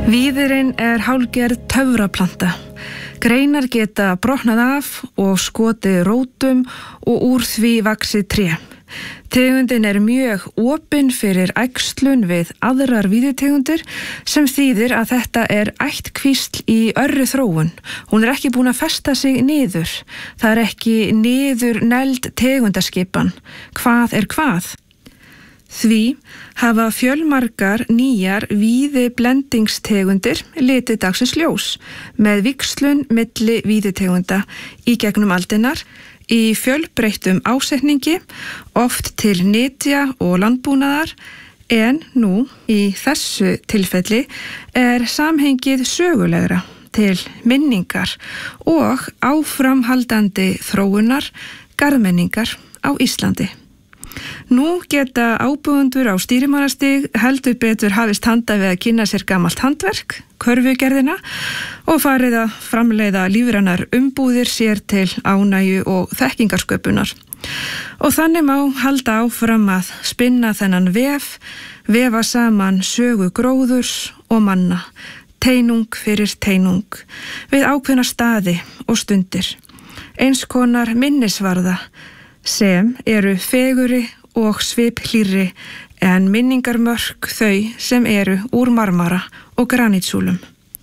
Víðirinn hálfgerð töfraplanta. Greinar geta brotnað af og skotið rótum og úr því vaxið tré. Tegundin mjög opin fyrir æxlun við aðrar víðitegundir sem þýðir að þetta ættkvísl í örri þróun. Hún ekki búin að festa sig niður. Það ekki niður negld tegundaskipan. Hvað hvað? Því hafa fjölmargar nýjar víðiblendingstegundir litið dagsins ljós með víxlun milli víðitegunda í gegnum aldirnar í fjölbreyttum ásetningi, oft til nytja og landbúnaðar, en nú í þessu tilfelli samhengið sögulegra til minningar og áframhaldandi þróunar garðmenningar á Íslandi. Nú geta ábúendur á stýrimannastig heldur betur hafist handa við að kynna sér gamalt handverk, körfugerðina og farið að framleiða lífrænar umbúðir sér til ánægju og þekkingarsköpunar. Og þannig má halda áfram að spinna þennan vefa saman sögu gróðurs og manna, teinung fyrir teinung, við ákveðna staði og stundir, eins konar minnisvarða, sem fegurri og sviphlýrri en minningarmörk þau sem úr marmara og granitsúlum.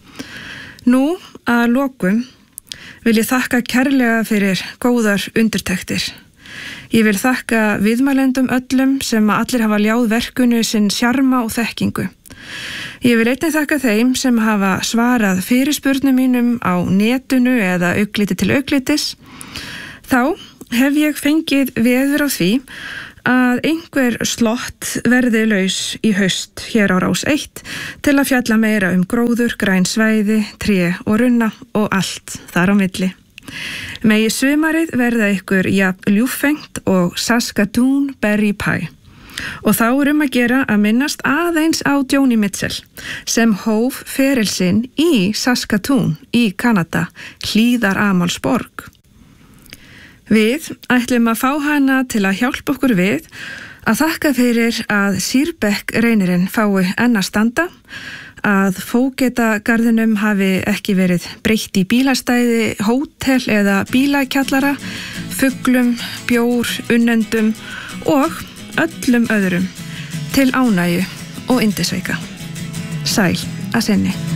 Nú að lokum vil ég þakka kærlega fyrir góðar undirtektir. Ég vil þakka viðmælendum öllum sem allir hafa ljáð verkunu sinn sjarma og þekkingu. Ég vil einnig þakka þeim sem hafa svarað fyrirspurnum mínum á netinu eða augliti til auglitis. Þá hef ég fengið veður á því að einhver slott verði laus í haust hér á Rás 1 til að fjalla meira gróður, græn svæði, tré og runna og allt þar á milli. Megi sumarið verða ykkur jafn ljúffengt og Saskatoon Berry Pie. Og þá að gera að minnast aðeins á Joni Mitchell sem hóf feril sinn í Saskatoon í Kanada, hlíðaramalsborg. Við ætlum að fá hana til að hjálpa okkur við að þakka fyrir að Sýrbekk-reynirinn fái enn að standa, að Fógetagarðinum hafi ekki verið breytt í bílastæði, hótel eða bílakjallara, fuglum, bjór, unnendum og öllum öðrum til ánægju og yndisveika. Sæl að sinni.